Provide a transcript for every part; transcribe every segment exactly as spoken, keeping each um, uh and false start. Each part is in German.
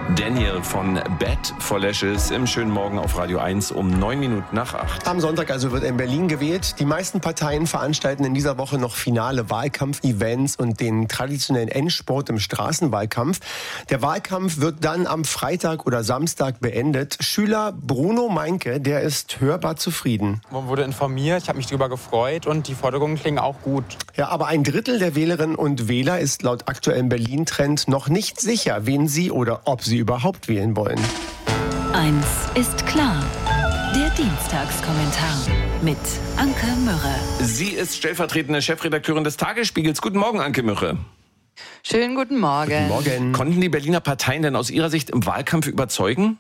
Daniel von Bad for Lashes im schönen Morgen auf Radio eins um neun Minuten nach acht. Am Sonntag also wird in Berlin gewählt. Die meisten Parteien veranstalten in dieser Woche noch finale Wahlkampf-Events und den traditionellen Endspurt im Straßenwahlkampf. Der Wahlkampf wird dann am Freitag oder Samstag beendet. Schüler Bruno Meinke, der ist hörbar zufrieden. Man wurde informiert, ich habe mich darüber gefreut und die Forderungen klingen auch gut. Ja, aber ein Drittel der Wählerinnen und Wähler ist laut aktuellem Berlin-Trend noch nicht sicher, wen sie oder ob sie überhaupt wählen wollen. Eins ist klar. Der Dienstagskommentar mit Anke Mürre. Sie ist stellvertretende Chefredakteurin des Tagesspiegels. Guten Morgen, Anke Mürre. Schönen guten Morgen. Guten Morgen. Konnten die Berliner Parteien denn aus Ihrer Sicht im Wahlkampf überzeugen?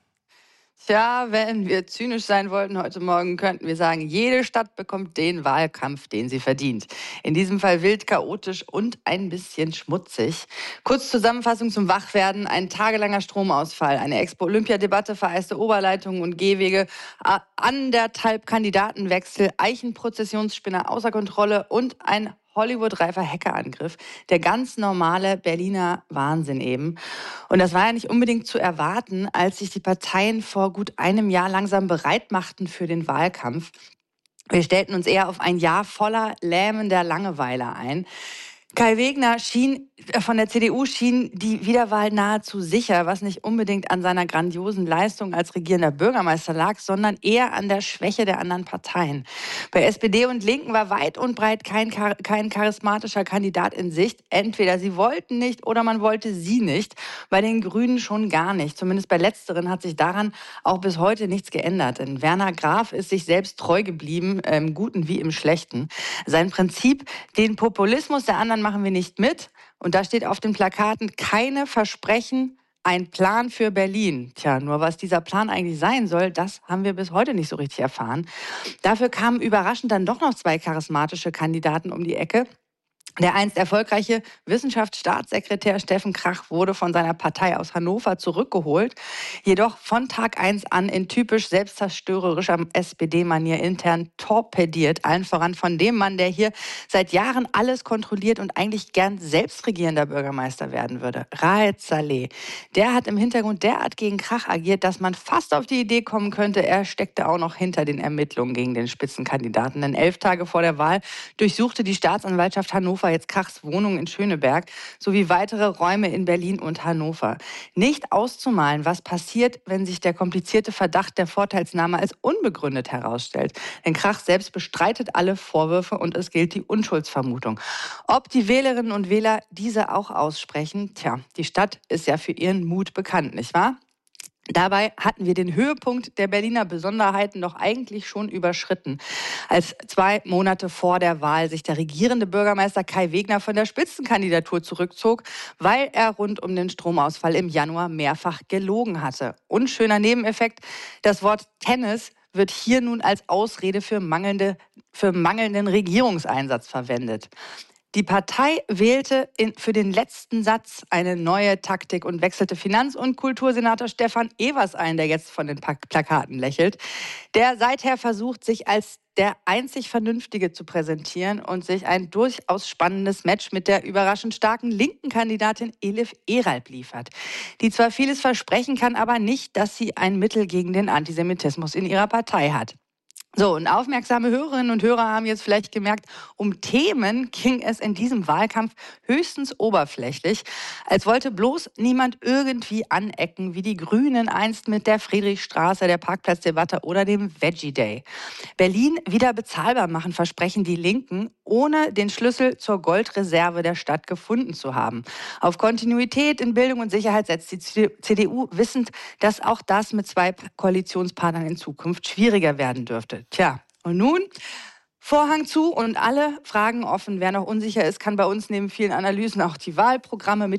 Tja, wenn wir zynisch sein wollten heute Morgen, könnten wir sagen, jede Stadt bekommt den Wahlkampf, den sie verdient. In diesem Fall wild, chaotisch und ein bisschen schmutzig. Kurz Zusammenfassung zum Wachwerden: ein tagelanger Stromausfall, eine Expo-Olympia-Debatte, vereiste Oberleitungen und Gehwege, anderthalb Kandidatenwechsel, Eichenprozessionsspinner außer Kontrolle und ein Hollywood-reifer Hackerangriff. Der ganz normale Berliner Wahnsinn eben. Und das war ja nicht unbedingt zu erwarten, als sich die Parteien vor gut einem Jahr langsam bereit machten für den Wahlkampf. Wir stellten uns eher auf ein Jahr voller lähmender Langeweile ein. Kai Wegner schien, von der C D U schien die Wiederwahl nahezu sicher, was nicht unbedingt an seiner grandiosen Leistung als regierender Bürgermeister lag, sondern eher an der Schwäche der anderen Parteien. Bei S P D und Linken war weit und breit kein, kein charismatischer Kandidat in Sicht. Entweder sie wollten nicht oder man wollte sie nicht. Bei den Grünen schon gar nicht. Zumindest bei Letzteren hat sich daran auch bis heute nichts geändert. Denn Werner Graf ist sich selbst treu geblieben, im Guten wie im Schlechten. Sein Prinzip, den Populismus der anderen machen wir nicht mit. Und da steht auf den Plakaten: keine Versprechen, ein Plan für Berlin. Tja, nur was dieser Plan eigentlich sein soll, das haben wir bis heute nicht so richtig erfahren. Dafür kamen überraschend dann doch noch zwei charismatische Kandidaten um die Ecke. Der einst erfolgreiche Wissenschaftsstaatssekretär Steffen Krach wurde von seiner Partei aus Hannover zurückgeholt, jedoch von Tag eins an in typisch selbstzerstörerischer S P D-Manier intern torpediert, allen voran von dem Mann, der hier seit Jahren alles kontrolliert und eigentlich gern selbst regierender Bürgermeister werden würde, Raed Saleh. Der hat im Hintergrund derart gegen Krach agiert, dass man fast auf die Idee kommen könnte, er steckte auch noch hinter den Ermittlungen gegen den Spitzenkandidaten. Denn elf Tage vor der Wahl durchsuchte die Staatsanwaltschaft Hannover jetzt Krachs Wohnung in Schöneberg sowie weitere Räume in Berlin und Hannover. Nicht auszumalen, was passiert, wenn sich der komplizierte Verdacht der Vorteilsnahme als unbegründet herausstellt. Denn Krach selbst bestreitet alle Vorwürfe und es gilt die Unschuldsvermutung. Ob die Wählerinnen und Wähler diese auch aussprechen? Tja, die Stadt ist ja für ihren Mut bekannt, nicht wahr? Dabei hatten wir den Höhepunkt der Berliner Besonderheiten doch eigentlich schon überschritten, als zwei Monate vor der Wahl sich der regierende Bürgermeister Kai Wegner von der Spitzenkandidatur zurückzog, weil er rund um den Stromausfall im Januar mehrfach gelogen hatte. Unschöner Nebeneffekt: das Wort Tennis wird hier nun als Ausrede für, mangelnde, für mangelnden Regierungseinsatz verwendet. Die Partei wählte in, für den letzten Satz eine neue Taktik und wechselte Finanz- und Kultursenator Stefan Evers ein, der jetzt von den Plakaten lächelt, der seither versucht, sich als der einzig Vernünftige zu präsentieren und sich ein durchaus spannendes Match mit der überraschend starken linken Kandidatin Elif Eralp liefert, die zwar vieles versprechen kann, aber nicht, dass sie ein Mittel gegen den Antisemitismus in ihrer Partei hat. So, und aufmerksame Hörerinnen und Hörer haben jetzt vielleicht gemerkt, um Themen ging es in diesem Wahlkampf höchstens oberflächlich, als wollte bloß niemand irgendwie anecken, wie die Grünen einst mit der Friedrichstraße, der Parkplatzdebatte oder dem Veggie Day. Berlin wieder bezahlbar machen versprechen die Linken, ohne den Schlüssel zur Goldreserve der Stadt gefunden zu haben. Auf Kontinuität in Bildung und Sicherheit setzt die C D U, wissend, dass auch das mit zwei Koalitionspartnern in Zukunft schwieriger werden dürfte. Tja, und nun Vorhang zu und alle Fragen offen. Wer noch unsicher ist, kann bei uns neben vielen Analysen auch die Wahlprogramme mit